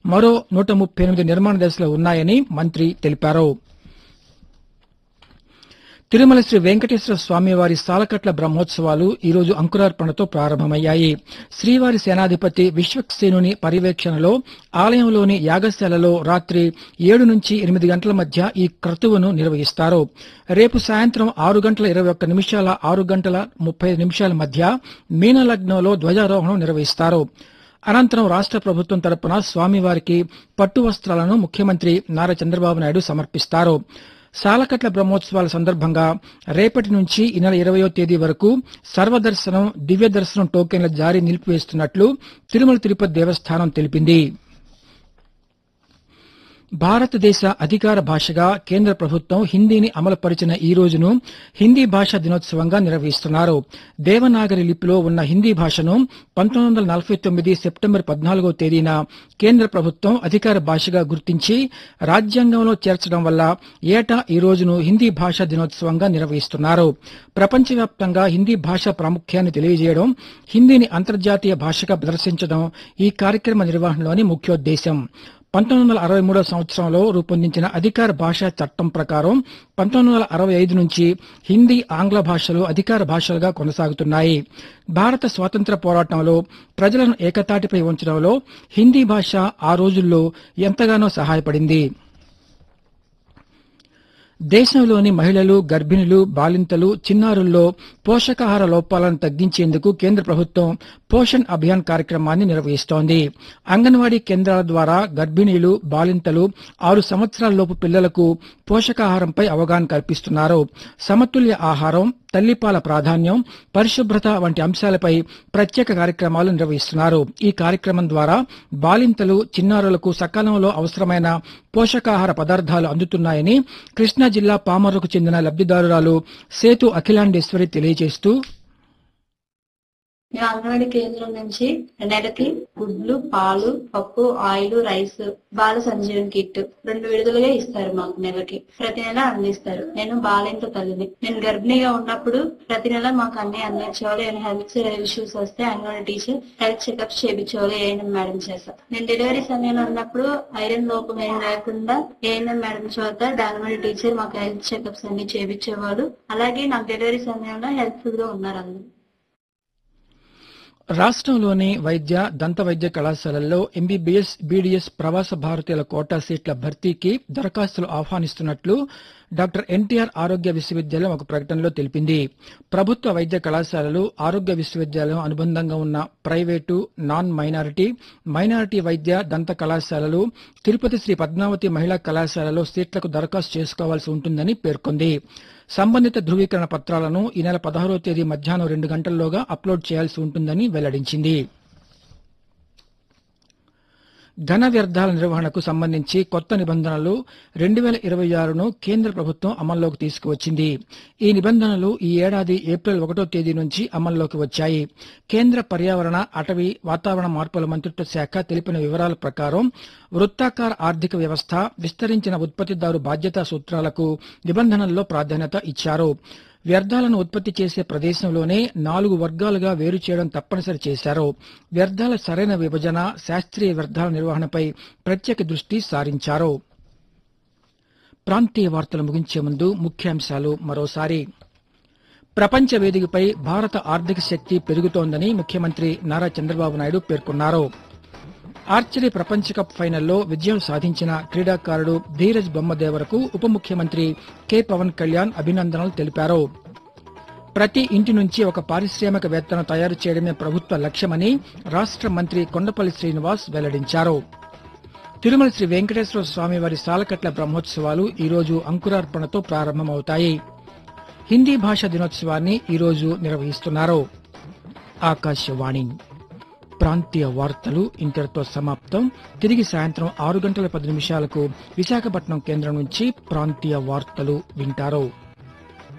మరో 138 నిర్మాణ దశలో ఉన్నాయని మంత్రి తెలిపారు. తిరుమల శ్రీ వెంకటేశ్వర స్వామివారి సాలకట్ల బ్రహ్మోత్సవాలు ఈరోజు అంకురార్పణతో ప్రారంభమయ్యాయి. శ్రీవారి సేనాధిపతి విశ్వక్సేనుని పర్యవేక్షణలో ఆలయంలోని యాగశాలలో రాత్రి 7 నుంచి 8 గంటల మధ్య ఈ క్రతువును నిర్వహిస్తారు. రేపు సాయంత్రం 6 గంటల 21 నిమిషాల 6 గంటల 35 నిమిషాల మధ్య మీనలగ్నంలో ధ్వజారోహణం నిర్వహిస్తారు. అనంతరం రాష్ట్ర ప్రభుత్వం తరపున స్వామివారికి పట్టు వస్త్రాలను ముఖ్యమంత్రి నారా చంద్రబాబు నాయుడు సమర్పిస్తారు. సాలకట్ల బ్రహ్మోత్సవాల సందర్భంగా రేపటి నుంచి ఈ నెల 20వ తేదీ వరకు సర్వదర్శనం, దివ్య దర్శనం టోకెన్ల జారీ నిలిపివేస్తున్నట్లు తిరుమల తిరుపతి దేవస్థానం తెలిపింది. భారతదేశ అధికార భాషగా కేంద్ర ప్రభుత్వం హిందీని అమలుపరిచిన ఈ రోజును హిందీ భాషా దినోత్సవంగా నిర్వహిస్తున్నారు. దేవనాగరి లిపిలో ఉన్న హిందీ భాషను 1949 సెప్టెంబర్ 14వ తేదీన కేంద్ర ప్రభుత్వం అధికార భాషగా గుర్తించి రాజ్యాంగంలో చేర్చడం వల్ల ఏటా ఈ రోజును హిందీ భాషా దినోత్సవంగా నిర్వహిస్తున్నారు. ప్రపంచవ్యాప్తంగా హిందీ భాష ప్రాముఖ్యాన్ని తెలియజేయడం, హిందీని అంతర్జాతీయ భాషగా ప్రదర్శించడం ఈ కార్యక్రమ నిర్వహణలోని ముఖ్యోద్దేశం. 1963 సంవత్సరంలో రూపొందించిన అధికార భాషా చట్టం ప్రకారం 1965 నుంచి హిందీ, ఆంగ్ల భాషలు అధికార భాషలుగా కొనసాగుతున్నాయి. భారత స్వాతంత్ర్య పోరాటంలో ప్రజలను ఏకతాటిపై ఉంచడంలో హిందీ భాష ఆ రోజుల్లో ఎంతగానో సహాయపడింది. దేశంలోని మహిళలు, గర్భిణులు, బాలింతలు, చిన్నారుల్లో పోషకాహార లోపాలను తగ్గించేందుకు కేంద్ర ప్రభుత్వం పోషణ్ అభియాన్ కార్యక్రమాన్ని నిర్వహిస్తోంది. అంగన్వాడీ కేంద్రాల ద్వారా గర్భిణీలు, బాలింతలు, 6 సంవత్సరాలలోపు పిల్లలకు పోషకాహారంపై అవగాహన కల్పిస్తున్నారు. సమతుల్య ఆహారం, తల్లిపాల ప్రాధాన్యం, పరిశుభ్రత వంటి అంశాలపై ప్రత్యేక కార్యక్రమాలు నిర్వహిస్తున్నారు. ఈ కార్యక్రమం ద్వారా బాలింతలు, చిన్నారులకు సకాలంలో అవసరమైన పోషకాహార పదార్థాలు అందుతున్నాయని కృష్ణా జిల్లా పామర్రుకు చెందిన లబ్దిదారురాలు సేతు అఖిలాండేశ్వరి తెలియజేస్తూ, మేము అంగన్వాడీ కేంద్రం నుంచి నెలకి గుడ్లు, పాలు, పప్పు, ఆయిల్, రైస్, బాల సంజీవన్ కిట్ 2 విడుదలుగా ఇస్తారు. మాకు నెలకి ప్రతి నెల అందిస్తారు. నేను బాలింత తల్లిని. నేను గర్భిణిగా ఉన్నప్పుడు ప్రతి నెల మాకు అన్ని అందించేవాళ్ళు. ఏమైనా హెల్త్ ఇష్యూస్ వస్తే anganwadi teacher health checkups చేయించేవాళ్ళు. ANM madam చేస్తారు. నేను డెలివరీ సమయంలో ఉన్నప్పుడు ఐరన్ లోపం ఏం లేకుండా ఏఎన్ఎం మేడం చోట అంగన్వాడీ టీచర్ మాకు హెల్త్ చెకప్స్ అన్ని చేయించేవాళ్ళు. అలాగే నాకు డెలివరీ సమయంలో హెల్ప్ఫుల్ గా ఉన్నారు అందరూ. రాష్ట్రంలోని వైద్య, దంత వైద్య కళాశాలల్లో ఎంబీబీఎస్, బీడీఎస్ ప్రవాస భారతీయుల కోటా సీట్ల భర్తీకి దరఖాస్తులు ఆహ్వానిస్తున్నట్లు డాక్టర్ ఎన్టీఆర్ ఆరోగ్య విశ్వవిద్యాలయం ఒక ప్రకటనలో తెలిపింది. ప్రభుత్వ వైద్య కళాశాలలు, ఆరోగ్య విశ్వవిద్యాలయం అనుబంధంగా ఉన్న ప్రైవేటు, నాన్ మైనారిటీ, మైనారిటీ వైద్య, దంత కళాశాలలు, తిరుపతి శ్రీ పద్మావతి మహిళా కళాశాలలో సీట్లకు దరఖాస్తు చేసుకోవాల్సి ఉంటుందని పేర్కొంది. సంబంధిత ధృవీకరణ పత్రాలను ఈ నెల 16వ తేదీ మధ్యాహ్నం 2 గంటల్లోగా అప్లోడ్ చేయాల్సి ఉంటుందని వెల్లడించింది. ఘన వ్యర్థాల నిర్వహణకు సంబంధించి కొత్త నిబంధనలు 2026ను కేంద్ర ప్రభుత్వం అమల్లోకి తీసుకువచ్చింది. ఈ నిబంధనలు ఈ ఏడాది ఏప్రిల్ 1వ తేదీ నుంచి అమల్లోకి వచ్చాయి. కేంద్ర పర్యావరణ, అటవీ, వాతావరణ మార్పుల మంత్రిత్వ శాఖ తెలిపిన వివరాల ప్రకారం వృత్తాకార ఆర్థిక వ్యవస్థ, విస్తరించిన ఉత్పత్తిదారు బాధ్యతా సూత్రాలకు నిబంధనల్లో ప్రాధాన్యత ఇచ్చారు. వ్యర్థాలను ఉత్పత్తి చేసే ప్రదేశంలోనే 4 వర్గాలుగా వేరు చేయడం తప్పనిసరి చేశారు. వ్యర్థాల సరైన విభజన, శాస్త్రీయ వ్యర్థాల నిర్వహణపై ప్రత్యేక దృష్టి సారించారు. ప్రాంతీయ వార్తలు ముగించే ముందు ముఖ్యాంశాలు మరోసారి. ప్రపంచ వేదికపై భారత ఆర్థిక శక్తి పెరుగుతోందని ముఖ్యమంత్రి నారా చంద్రబాబు నాయుడు పేర్కొన్నారు. ఆర్చరీ ప్రపంచ కప్ ఫైనల్లో విజయం సాధించిన క్రీడాకారుడు ధీరజ్ బొమ్మదేవరకు ఉప ముఖ్యమంత్రి కె పవన్ కళ్యాణ్ అభినందనలు తెలిపారు. ప్రతి ఇంటి నుంచి ఒక పారిశ్రామికవేత్తను తయారు చేయడమే ప్రభుత్వ లక్ష్యమని రాష్ట్ర మంత్రి కొండపల్లి శ్రీనివాస్ వెల్లడించారు. తిరుమల శ్రీ వెంకటేశ్వర స్వామివారి సాలకట్ల బ్రహ్మోత్సవాలు ఈరోజు అంకురార్పణతో ప్రారంభమవుతాయి. హిందీ భాషా దినోత్సవాన్ని ఈరోజు నిర్వహిస్తున్నారు. ఆకాశవాణి ప్రాంతీయ వార్తలు ఇంతటితో సమాప్తం. తిరిగి సాయంత్రం 6 గంటల 10 నిమిషాలకు విశాఖపట్నం కేంద్రం నుంచి ప్రాంతీయ వార్తలు వింటారు.